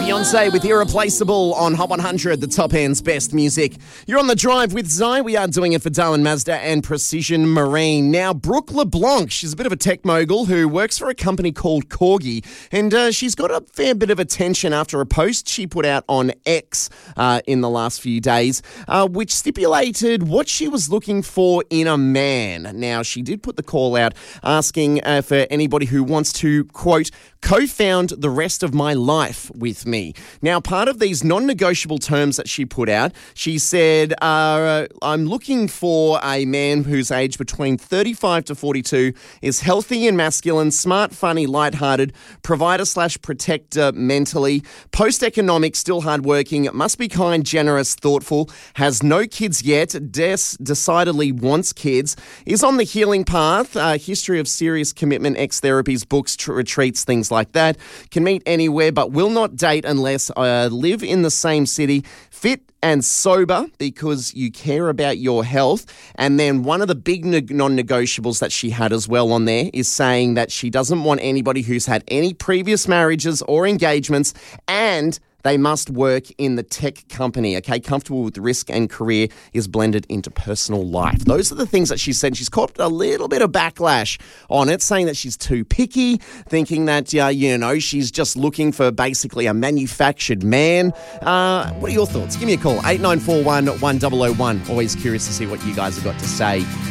Beyonce with Irreplaceable on Hot 100, the top end's best music. You're on the drive with Zai. We are doing it for Darwin Mazda and Precision Marine. Now, Brooke LeBlanc, she's a bit of a tech mogul who works for a company called Corgi, and she's got a fair bit of attention after a post she put out on X in the last few days, which stipulated what she was looking for in a man. Now, she did put the call out asking for anybody who wants to, quote, co-found the rest of my life with me. Now, part of these non-negotiable terms that she put out, she said, I'm looking for a man whose age between 35 to 42, is healthy and masculine, smart, funny, lighthearted, provider/protector mentally, post-economic, still hardworking, must be kind, generous, thoughtful, has no kids yet, decidedly wants kids, is on the healing path, history of serious commitment, ex-therapies, books, retreats, things like that, can meet anywhere but will not date unless live in the same city, fit and sober because you care about your health. And then one of the big non-negotiables that she had as well on there is saying that she doesn't want anybody who's had any previous marriages or engagements, and they must work in the tech company, okay? Comfortable with risk and career is blended into personal life. Those are the things that she said. She's caught a little bit of backlash on it, saying that she's too picky, thinking that, she's just looking for basically a manufactured man. What are your thoughts? Give me a call, 8941 1001. Always curious to see what you guys have got to say.